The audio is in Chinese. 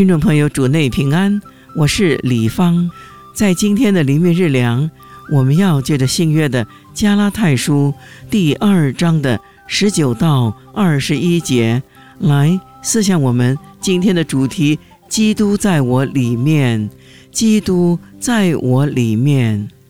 听众朋友，主内平安，我是李芳。在今天的灵命日粮，我们要借着新约的加拉太书第2章的19到21节来思想我们今天的主题：基督在我里面，基督在我里面。